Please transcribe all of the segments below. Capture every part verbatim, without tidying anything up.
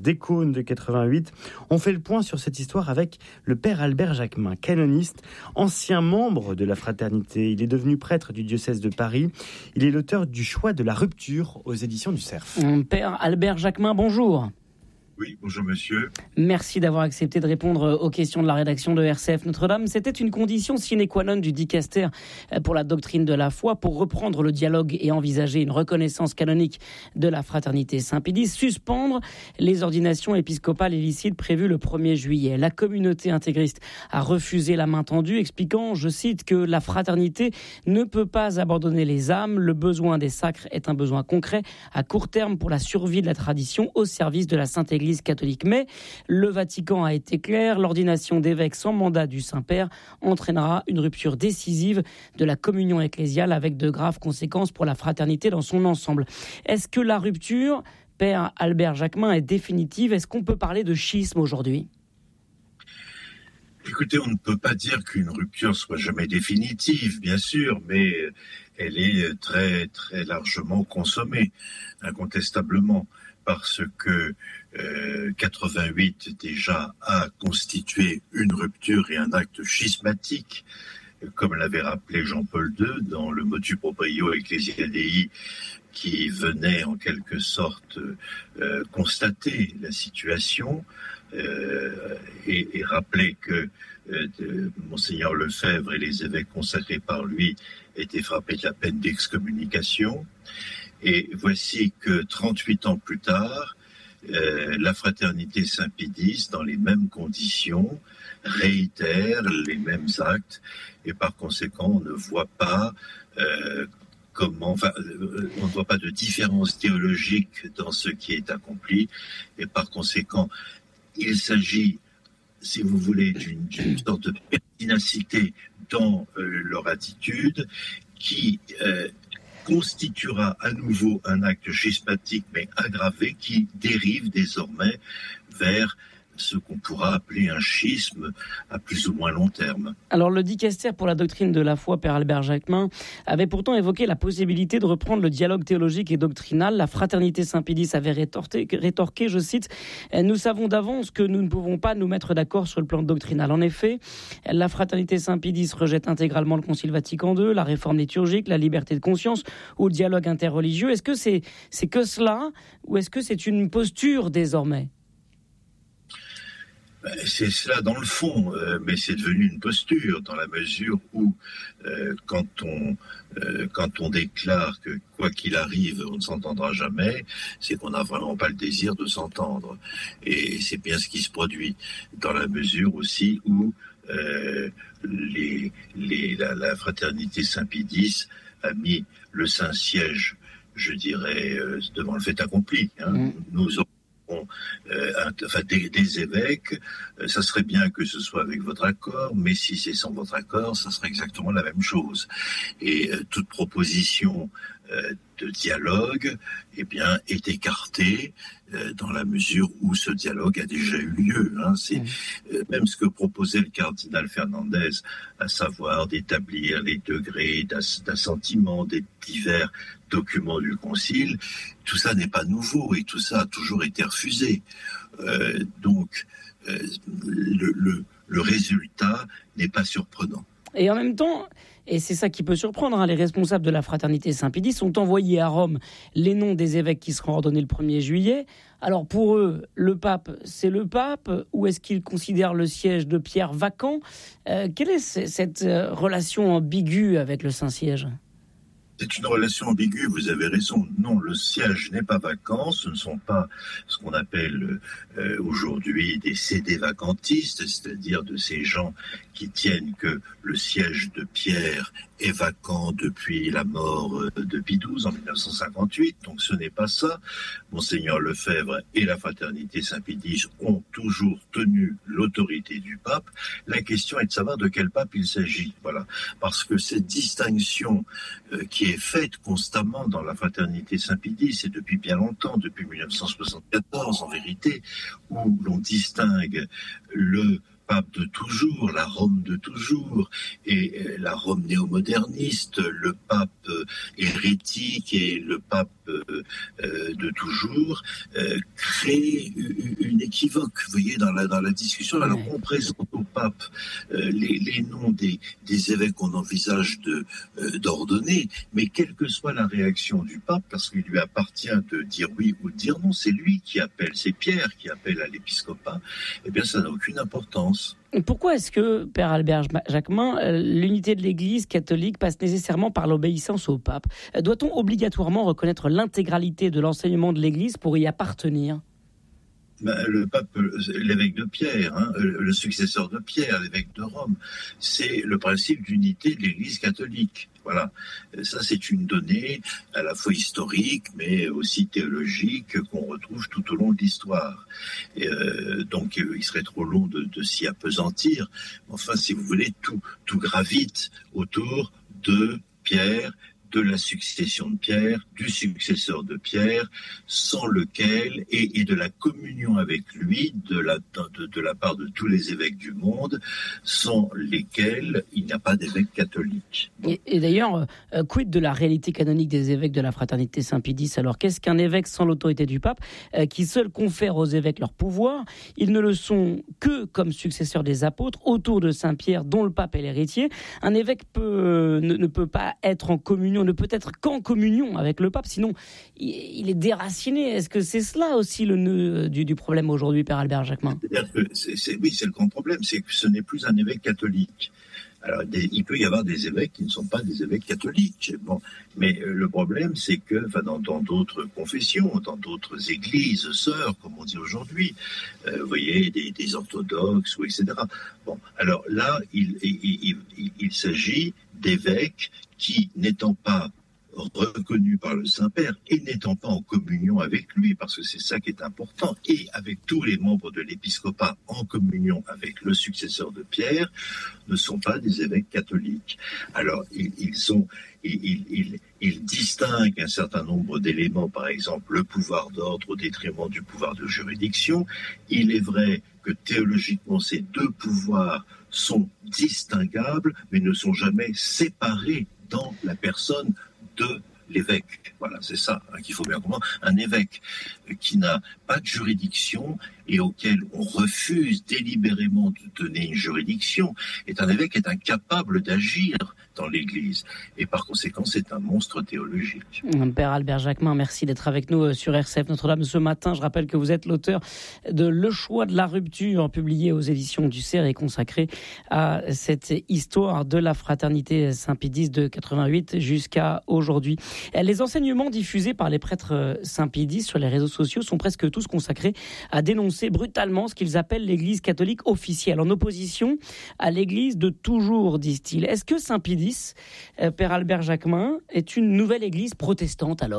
des Cônes de quatre-vingt-huit. On fait le point sur cette histoire avec le père Albert Jacquemin, canoniste, ancien membre de la fraternité. Il est devenu prêtre du diocèse de Paris. Il est l'auteur du Choix de la rupture aux éditions du Cerf. Père Albert Jacquemin, bonjour. Oui, bonjour monsieur. Merci d'avoir accepté de répondre aux questions de la rédaction de R C F Notre-Dame. C'était une condition sine qua non du dicaster pour la doctrine de la foi, pour reprendre le dialogue et envisager une reconnaissance canonique de la fraternité Saint-Pédis, suspendre les ordinations épiscopales illicites prévues le premier juillet. La communauté intégriste a refusé la main tendue, expliquant, je cite, que la fraternité ne peut pas abandonner les âmes. Le besoin des sacres est un besoin concret à court terme pour la survie de la tradition au service de la Sainte Église catholique. Mais le Vatican a été clair, l'ordination d'évêques sans mandat du Saint-Père entraînera une rupture décisive de la communion ecclésiale avec de graves conséquences pour la fraternité dans son ensemble. Est-ce que la rupture, Père Albert Jacquemin, est définitive ? Est-ce qu'on peut parler de schisme aujourd'hui ? Écoutez, on ne peut pas dire qu'une rupture soit jamais définitive, bien sûr, mais elle est très, très largement consommée, incontestablement, parce que euh, quatre-vingt-huit déjà a constitué une rupture et un acte schismatique, comme l'avait rappelé Jean-Paul deux dans le Motu Proprio Ecclesiae Dei, qui venait en quelque sorte euh, constater la situation euh, et, et rappeler que euh, de, Monseigneur Lefebvre et les évêques consacrés par lui étaient frappés de la peine d'excommunication. Et voici que trente-huit ans plus tard, euh, la fraternité Saint-Pédis, dans les mêmes conditions, réitère les mêmes actes, et par conséquent, on ne voit pas euh, comment, enfin, euh, on ne voit pas de différence théologique dans ce qui est accompli, et par conséquent, il s'agit, si vous voulez, d'une, d'une sorte de pertinacité dans euh, leur attitude qui euh, constituera à nouveau un acte schismatique mais aggravé qui dérive désormais vers ce qu'on pourra appeler un schisme à plus ou moins long terme. Alors le dicaster pour la doctrine de la foi, Père Albert Jacquemin, avait pourtant évoqué la possibilité de reprendre le dialogue théologique et doctrinal. La fraternité Saint-Pédis avait rétorqué, rétorqué, je cite, « Nous savons d'avance que nous ne pouvons pas nous mettre d'accord sur le plan doctrinal. » En effet, la fraternité Saint-Pédis rejette intégralement le Concile Vatican deux, la réforme liturgique, la liberté de conscience ou le dialogue interreligieux. Est-ce que c'est, c'est que cela ou est-ce que c'est une posture désormais ? C'est cela dans le fond, euh, mais c'est devenu une posture dans la mesure où euh, quand on euh, quand on déclare que quoi qu'il arrive, on ne s'entendra jamais, c'est qu'on n'a vraiment pas le désir de s'entendre. Et c'est bien ce qui se produit dans la mesure aussi où euh, les, les, la, la fraternité Saint-Pédis a mis le Saint-Siège, je dirais, euh, devant le fait accompli. Hein. Mmh. Nous aurons Euh, enfin des, des évêques, euh, ça serait bien que ce soit avec votre accord, mais si c'est sans votre accord, ça serait exactement la même chose. Et euh, toute proposition euh, de dialogue, eh bien, est écartée euh, dans la mesure où ce dialogue a déjà eu lieu. Hein. C'est euh, même ce que proposait le cardinal Fernandez, à savoir d'établir les degrés d'ass- d'assentiment des divers documents du Concile. Tout ça n'est pas nouveau et tout ça a toujours été refusé. Euh, donc, euh, le, le, le résultat n'est pas surprenant. Et en même temps, et c'est ça qui peut surprendre, hein, les responsables de la fraternité Saint-Pédis ont envoyé à Rome les noms des évêques qui seront ordonnés le premier juillet. Alors pour eux, le pape, c'est le pape, ou est-ce qu'ils considèrent le siège de Pierre vacant ? euh, Quelle est c- cette euh, relation ambiguë avec le Saint-Siège ? C'est une relation ambiguë, vous avez raison. Non, le siège n'est pas vacant, ce ne sont pas ce qu'on appelle euh, aujourd'hui des sédévacantistes, c'est-à-dire de ces gens qui tiennent que le siège de Pierre est vacant depuis la mort de Pie douze en dix-neuf cent cinquante-huit, donc ce n'est pas ça. Monseigneur Lefebvre et la fraternité Saint-Pédis ont toujours tenu l'autorité du pape. La question est de savoir de quel pape il s'agit, voilà, parce que cette distinction euh, qui est faite constamment dans la fraternité Saint-Pédis, et depuis bien longtemps, depuis dix-neuf cent soixante-quatorze en vérité, où l'on distingue le pape de toujours, la Rome de toujours, et la Rome néo-moderniste, le pape hérétique et le pape euh, euh, de toujours euh, crée une équivoque, vous voyez, dans la, dans la discussion. Alors on présente au pape euh, les, les noms des, des évêques qu'on envisage de, euh, d'ordonner, mais quelle que soit la réaction du pape, parce qu'il lui appartient de dire oui ou de dire non, c'est lui qui appelle, c'est Pierre qui appelle à l'épiscopat, eh bien ça n'a aucune importance. Pourquoi est-ce que, Père Albert Jacquemin, l'unité de l'Église catholique passe nécessairement par l'obéissance au pape ? Doit-on obligatoirement reconnaître l'intégralité de l'enseignement de l'Église pour y appartenir ? Ben, le pape, l'évêque de Pierre, hein, le successeur de Pierre, l'évêque de Rome, c'est le principe d'unité de l'Église catholique. Voilà, ça c'est une donnée à la fois historique, mais aussi théologique qu'on retrouve tout au long de l'histoire. Et euh, donc il serait trop long de, de s'y appesantir. Enfin, si vous voulez, tout, tout gravite autour de Pierre, de la succession de Pierre, du successeur de Pierre, sans lequel, et, et de la communion avec lui, de la, de, de la part de tous les évêques du monde, sans lesquels il n'y a pas d'évêque catholique. Et, et d'ailleurs, euh, quid de la réalité canonique des évêques de la fraternité Saint-Pédis ? Alors, qu'est-ce qu'un évêque sans l'autorité du pape, euh, qui seul confère aux évêques leur pouvoir ? Ils ne le sont que comme successeurs des apôtres, autour de Saint-Pierre, dont le pape est l'héritier. Un évêque peut, ne, ne peut pas être en communion, ne peut être qu'en communion avec le pape, sinon il est déraciné. Est-ce que c'est cela aussi le nœud du, du problème aujourd'hui, Père Albert Jacquemin ? C'est-à-dire que c'est, c'est, oui, c'est le grand problème, c'est que ce n'est plus un évêque catholique. Alors, des, il peut y avoir des évêques qui ne sont pas des évêques catholiques. Bon, mais euh, le problème, c'est que, enfin, dans, dans d'autres confessions, dans d'autres églises sœurs, comme on dit aujourd'hui, euh, vous voyez, des, des orthodoxes, ou et cetera. Bon, alors là, il, il, il, il, il s'agit d'évêques qui, n'étant pas reconnu par le Saint-Père et n'étant pas en communion avec lui, parce que c'est ça qui est important, et avec tous les membres de l'épiscopat en communion avec le successeur de Pierre, ne sont pas des évêques catholiques. Alors, ils, ils sont... Ils, ils, ils distinguent un certain nombre d'éléments, par exemple le pouvoir d'ordre au détriment du pouvoir de juridiction. Il est vrai que théologiquement, ces deux pouvoirs sont distinguables, mais ne sont jamais séparés dans la personne de l'évêque. Voilà, c'est ça hein, qu'il faut bien comprendre. Un évêque qui n'a pas de juridiction et auquel on refuse délibérément de donner une juridiction est un évêque qui est incapable d'agir dans l'Église. Et par conséquent, c'est un monstre théologique. Père Albert Jacquemin, merci d'être avec nous sur R C F Notre-Dame ce matin. Je rappelle que vous êtes l'auteur de Le choix de la rupture, publié aux éditions du C E R et consacré à cette histoire de la fraternité Saint-Pédis de quatre-vingt-huit jusqu'à aujourd'hui. Les enseignements diffusés par les prêtres Saint-Pédis sur les réseaux sociaux sont presque tous consacrés à dénoncer brutalement ce qu'ils appellent l'Église catholique officielle, en opposition à l'Église de toujours, disent-ils. Est-ce que Saint-Pédis, euh, Père Albert Jacquemin, est une nouvelle Église protestante alors ?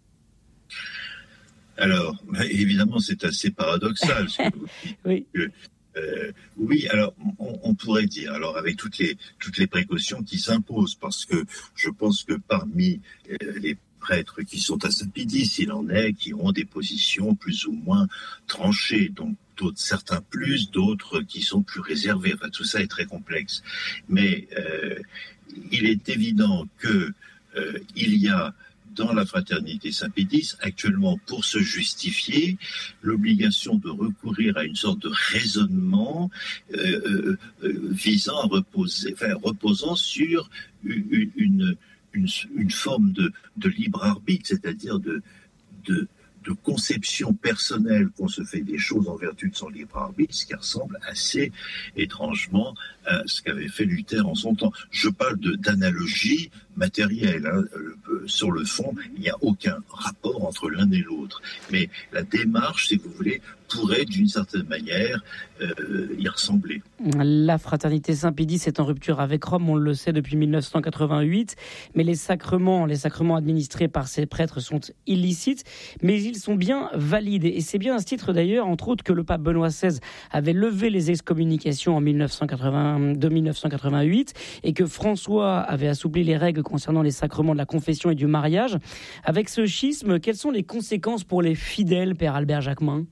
Alors, évidemment, c'est assez paradoxal. Oui. Que, euh, oui, alors on, on pourrait dire, alors avec toutes les toutes les précautions qui s'imposent, parce que je pense que parmi euh, les prêtres qui sont à Saint-Pédis, il en est qui ont des positions plus ou moins tranchées, donc d'autres, certains plus, d'autres qui sont plus réservés. Enfin, tout ça est très complexe. Mais euh, il est évident que euh, il y a dans la fraternité Saint-Pédis, actuellement, pour se justifier, l'obligation de recourir à une sorte de raisonnement euh, euh, visant à reposer, enfin, reposant sur une, une, une, une forme de, de libre arbitre, c'est-à-dire de, de, de conception personnelle qu'on se fait des choses en vertu de son libre arbitre, ce qui ressemble assez étrangement à ce qu'avait fait Luther en son temps. Je parle de, d'analogie matérielle. Hein. Sur le fond, il n'y a aucun rapport entre l'un et l'autre. Mais la démarche, si vous voulez, pourrait d'une certaine manière euh, y ressembler. La fraternité Saint-Pédis est en rupture avec Rome, on le sait depuis mille neuf cent quatre-vingt-huit, mais les sacrements, les sacrements administrés par ces prêtres sont illicites, mais ils sont bien valides. Et c'est bien à ce titre d'ailleurs, entre autres, que le pape Benoît seize avait levé les excommunications en mille neuf cent quatre-vingts, de mille neuf cent quatre-vingt-huit et que François avait assoupli les règles concernant les sacrements de la confession et du mariage. Avec ce schisme, quelles sont les conséquences pour les fidèles, Père Albert Jacquemin ?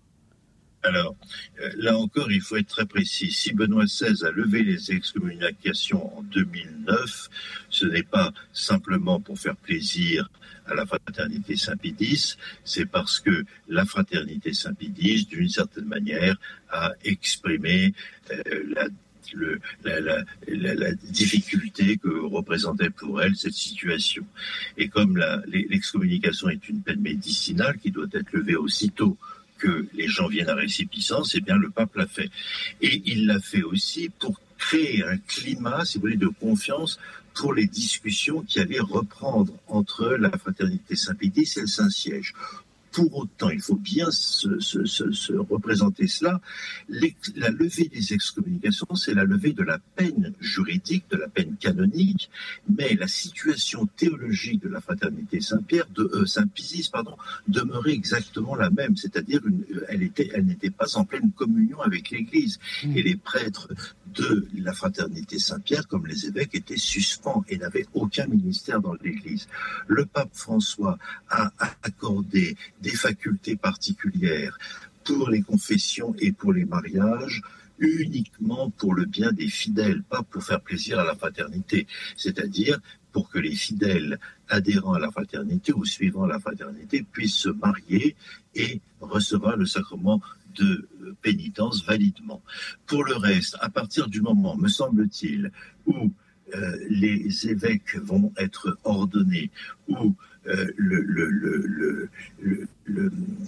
Alors, euh, là encore, il faut être très précis. Si Benoît seize a levé les excommunications en deux mille neuf, ce n'est pas simplement pour faire plaisir à la fraternité Saint-Pie-X, c'est parce que la fraternité Saint-Pie-X, d'une certaine manière, a exprimé euh, la Le, la, la, la, la difficulté que représentait pour elle cette situation. Et comme la, l'excommunication est une peine médicinale qui doit être levée aussitôt que les gens viennent à récipiscence, eh bien le pape l'a fait. Et il l'a fait aussi pour créer un climat, si vous voulez, de confiance pour les discussions qui allaient reprendre entre la fraternité Saint-Pie-X et le Saint-Siège. Pour autant, il faut bien se, se, se, se représenter cela. Les, la levée des excommunications, c'est la levée de la peine juridique, de la peine canonique, mais la situation théologique de la fraternité Saint-Pierre, de euh, Saint-Pie, pardon, demeurait exactement la même, c'est-à-dire une, elle était, elle n'était pas en pleine communion avec l'Église. Mmh. Et les prêtres de la fraternité Saint-Pierre, comme les évêques, étaient suspens et n'avaient aucun ministère dans l'Église. Le pape François a accordé des facultés particulières pour les confessions et pour les mariages, uniquement pour le bien des fidèles, pas pour faire plaisir à la fraternité, c'est-à-dire pour que les fidèles adhérents à la fraternité ou suivant la fraternité puissent se marier et recevoir le sacrement de pénitence validement. Pour le reste, à partir du moment, me semble-t-il, où euh, les évêques vont être ordonnés, où Euh, le, le, le, le, le, le,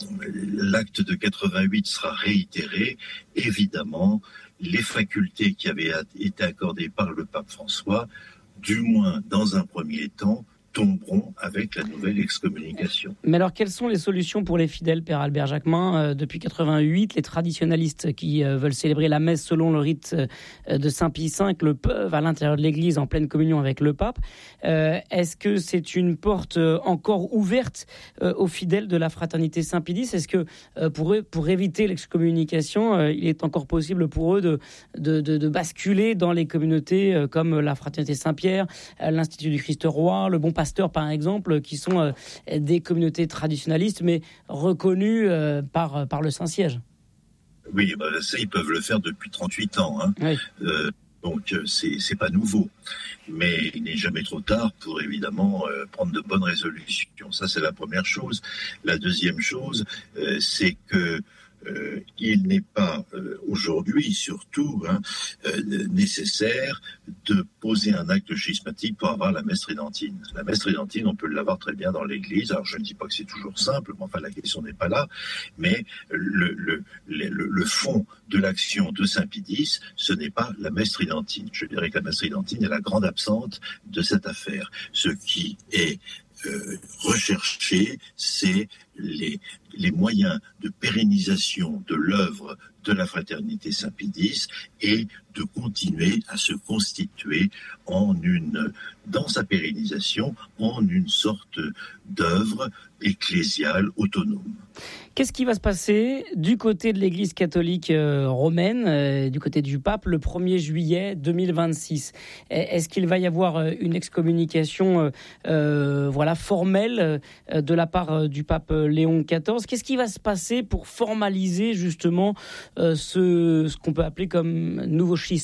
l'acte de quatre-vingt-huit sera réitéré, évidemment, les facultés qui avaient été accordées par le pape François, du moins dans un premier temps, tomberont avec la nouvelle excommunication. Mais alors, quelles sont les solutions pour les fidèles, Père Albert Jacquemin ? euh, Depuis quatre-vingt-huit, les traditionalistes qui euh, veulent célébrer la messe selon le rite euh, de Saint-Pie cinq le peuvent à l'intérieur de l'Église en pleine communion avec le pape. Euh, est-ce que c'est une porte euh, encore ouverte euh, aux fidèles de la fraternité Saint-Pie-X ? Est-ce que euh, pour eux, pour éviter l'excommunication, euh, il est encore possible pour eux de, de, de, de basculer dans les communautés euh, comme la fraternité Saint-Pierre, euh, l'Institut du Christ Roi, le Bon Pasteur, par exemple, qui sont euh, des communautés traditionnalistes, mais reconnues euh, par, par le Saint-Siège. Oui, bah, ça, ils peuvent le faire depuis trente-huit ans. Hein. Oui. Euh, donc, c'est, c'est pas nouveau. Mais il n'est jamais trop tard pour, évidemment, euh, prendre de bonnes résolutions. Ça, c'est la première chose. La deuxième chose, euh, c'est que Euh, il n'est pas euh, aujourd'hui, surtout, hein, euh, nécessaire de poser un acte schismatique pour avoir la messe tridentine. La messe tridentine, on peut l'avoir très bien dans l'Église. Alors, je ne dis pas que c'est toujours simple, mais enfin, la question n'est pas là. Mais le, le, le, le fond de l'action de Saint-Pie-X, ce n'est pas la messe tridentine. Je dirais que la messe tridentine est la grande absente de cette affaire. Ce qui est euh, recherché, c'est les les moyens de pérennisation de l'œuvre de la fraternité Saint-Pie-X et de continuer à se constituer en une, dans sa pérennisation, en une sorte d'œuvre ecclésiale autonome. Qu'est-ce qui va se passer du côté de l'Église catholique euh, romaine, euh, du côté du pape, le premier juillet deux mille vingt-six ? Est-ce qu'il va y avoir euh, une excommunication euh, euh, voilà, formelle euh, de la part euh, du pape Léon quatorze ? Qu'est-ce qui va se passer pour formaliser justement euh, ce, ce qu'on peut appeler comme nouveau schisme ?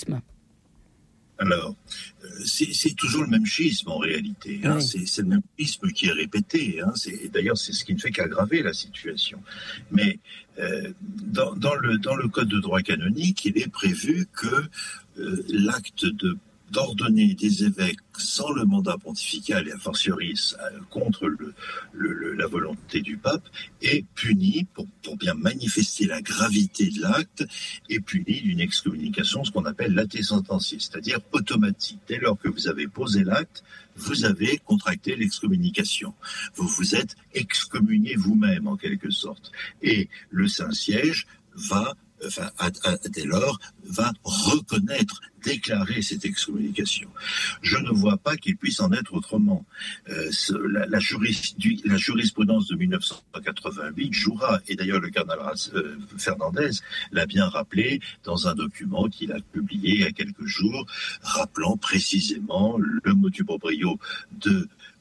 Alors, c'est, c'est toujours le même schisme en réalité. Hein. Oui. C'est, c'est le même schisme qui est répété. Hein. C'est, d'ailleurs, c'est ce qui ne fait qu'aggraver la situation. Mais euh, dans, dans, le, dans le Code de droit canonique, il est prévu que euh, l'acte de d'ordonner des évêques sans le mandat pontifical et a fortiori contre le, le, le, la volonté du pape est puni, pour, pour bien manifester la gravité de l'acte, est puni d'une excommunication, ce qu'on appelle late sententia, c'est-à-dire automatique. Dès lors que vous avez posé l'acte, vous avez contracté l'excommunication. Vous vous êtes excommunié vous-même en quelque sorte. Et le Saint-Siège va Enfin, à, à, dès lors, va reconnaître, déclarer cette excommunication. Je ne vois pas qu'il puisse en être autrement. Euh, ce, la, la, juris, du, la jurisprudence de dix-neuf cent quatre-vingt-huit jouera, et d'ailleurs le cardinal euh, Fernandez l'a bien rappelé dans un document qu'il a publié il y a quelques jours, rappelant précisément le motu proprio de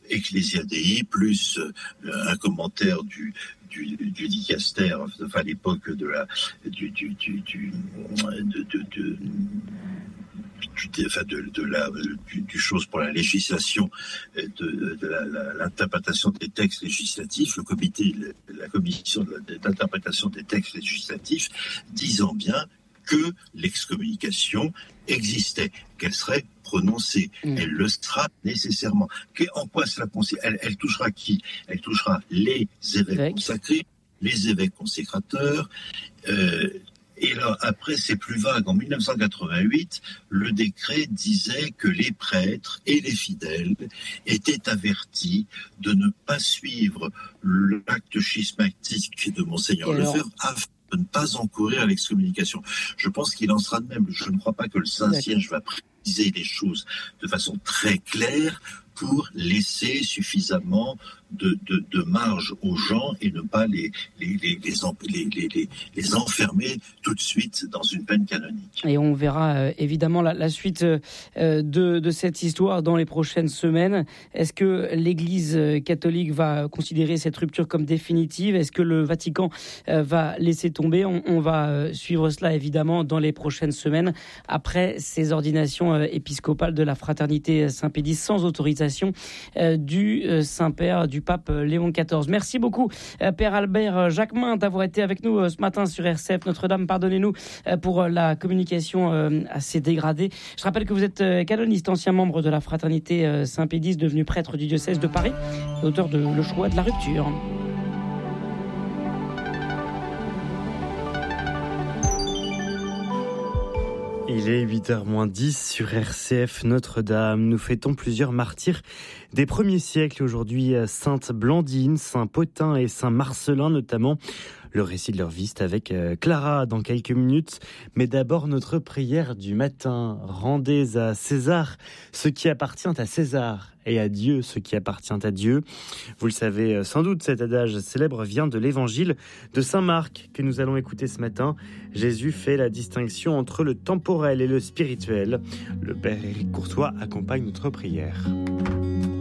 Ecclesia Dei, plus euh, un commentaire du, du, du dicaster, enfin à l'époque de la, du, du, du, du de, de, de Du, enfin de, de la, du, du chose pour la législation, de, de la, la, l'interprétation des textes législatifs, le comité, la commission d'interprétation des textes législatifs, disant bien que l'excommunication existait, qu'elle serait prononcée. Mmh. Elle le sera nécessairement. En quoi cela consiste ? elle, elle touchera qui ? Elle touchera les évêques Avec. consacrés, les évêques consécrateurs, euh, et là, après, c'est plus vague. En dix-neuf cent quatre-vingt-huit, le décret disait que les prêtres et les fidèles étaient avertis de ne pas suivre l'acte schismatique de Monseigneur Lefebvre afin de ne pas encourir à l'excommunication. Je pense qu'il en sera de même. Je ne crois pas que le Saint-Siège va préciser les choses de façon très claire pour laisser suffisamment de, de, de marge aux gens et ne pas les, les, les, les, les, les, les enfermer tout de suite dans une peine canonique. Et on verra euh, évidemment la, la suite euh, de, de cette histoire dans les prochaines semaines. Est-ce que l'Église catholique va considérer cette rupture comme définitive ? Est-ce que le Vatican euh, va laisser tomber ? on, on va euh, suivre cela évidemment dans les prochaines semaines après ces ordinations euh, épiscopales de la Fraternité Saint-Pédis sans autorisation euh, du euh, Saint-Père, du pape Léon quatorze. Merci beaucoup, Père Albert Jacquemin, d'avoir été avec nous ce matin sur R C F Notre-Dame. Pardonnez-nous pour la communication assez dégradée. Je rappelle que vous êtes canoniste, ancien membre de la Fraternité Saint-Pédis, devenu prêtre du diocèse de Paris, auteur de Le choix de la rupture. Il est huit heures moins dix sur R C F Notre-Dame. Nous fêtons plusieurs martyrs des premiers siècles. Aujourd'hui, Sainte Blandine, Saint Pothin et Saint Marcellin notamment. Le récit de leur vie, c'est avec Clara dans quelques minutes. Mais d'abord, notre prière du matin. Rendez à César ce qui appartient à César et à Dieu ce qui appartient à Dieu. Vous le savez sans doute, cet adage célèbre vient de l'évangile de Saint Marc que nous allons écouter ce matin. Jésus fait la distinction entre le temporel et le spirituel. Le Père Éric Courtois accompagne notre prière.